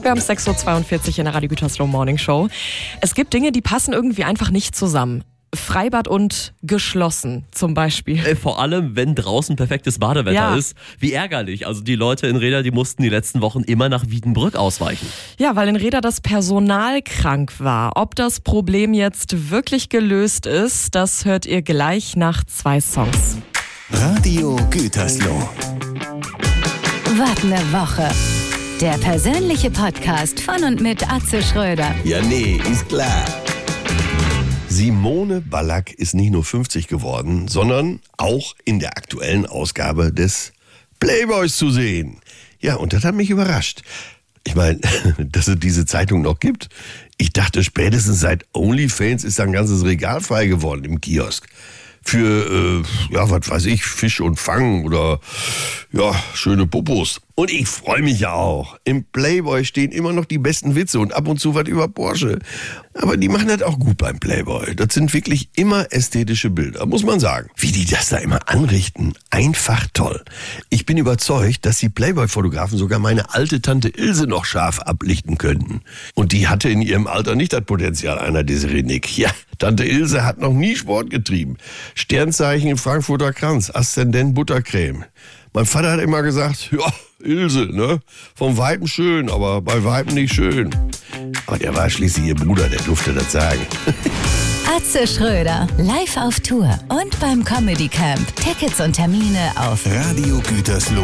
Wir haben 6.42 Uhr in der Radio Gütersloh Morning Show. Es gibt Dinge, die passen irgendwie einfach nicht zusammen. Freibad und geschlossen zum Beispiel. Vor allem, wenn draußen perfektes Badewetter ist. Wie ärgerlich. Also die Leute in Rheda, die mussten die letzten Wochen immer nach Wiedenbrück ausweichen. Ja, weil in Rheda das Personal krank war. Ob das Problem jetzt wirklich gelöst ist, das hört ihr gleich nach 2 Songs. Radio Gütersloh. Wart eine Woche. Der persönliche Podcast von und mit Atze Schröder. Ja, nee, ist klar. Simone Ballack ist nicht nur 50 geworden, sondern auch in der aktuellen Ausgabe des Playboys zu sehen. Ja, und das hat mich überrascht. Ich meine, dass es diese Zeitung noch gibt. Ich dachte, spätestens seit OnlyFans ist da ein ganzes Regal frei geworden im Kiosk. Für, was weiß ich, Fisch und Fang oder, schöne Popos. Und ich freue mich ja auch. Im Playboy stehen immer noch die besten Witze und ab und zu was über Porsche. Aber die machen das auch gut beim Playboy. Das sind wirklich immer ästhetische Bilder, muss man sagen. Wie die das da immer anrichten, einfach toll. Ich bin überzeugt, dass die Playboy-Fotografen sogar meine alte Tante Ilse noch scharf ablichten könnten. Und die hatte in ihrem Alter nicht das Potenzial einer Desiree Nick. Ja, Tante Ilse hat noch nie Sport getrieben. Sternzeichen Frankfurter Kranz, Aszendent Buttercreme. Mein Vater hat immer gesagt, Ilse, ne? Vom Weiben schön, aber bei Weiben nicht schön. Aber der war schließlich ihr Bruder, der durfte das sagen. Atze Schröder, live auf Tour und beim Comedy Camp. Tickets und Termine auf radiogütersloh.de